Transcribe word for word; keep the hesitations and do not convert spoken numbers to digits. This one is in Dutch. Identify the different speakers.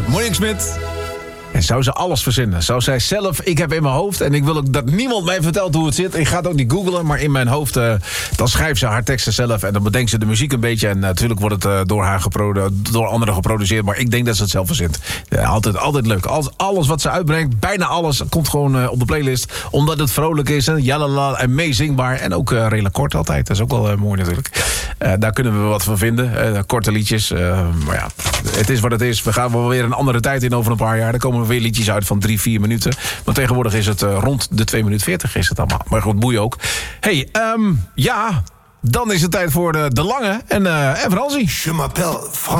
Speaker 1: Monique Smit. En zou ze alles verzinnen? Zou zij zelf, ik heb in mijn hoofd... en ik wil ook dat niemand mij vertelt hoe het zit. Ik ga het ook niet googlen, maar in mijn hoofd... Uh, dan schrijft ze haar teksten zelf en dan bedenkt ze de muziek een beetje... en uh, natuurlijk wordt het uh, door haar geprodu- door anderen geproduceerd... maar ik denk dat ze het zelf verzint. Ja, altijd, altijd leuk. Alles, alles wat ze uitbrengt, bijna alles... komt gewoon uh, op de playlist, omdat het vrolijk is... en jalala en meezingbaar en ook uh, redelijk kort altijd. Dat is ook wel uh, mooi natuurlijk. Uh, daar kunnen we wat van vinden. Uh, korte liedjes. Uh, maar ja, het is wat het is. We gaan wel weer een andere tijd in over een paar jaar. Dan komen weer liedjes uit van drie, vier minuten. Want tegenwoordig is het uh, rond de twee minuten veertig is het allemaal. Maar goed, boeien ook. Hey, um, ja, dan is het tijd voor de, de lange en, uh, en Fransie.
Speaker 2: Je m'appelle Frans.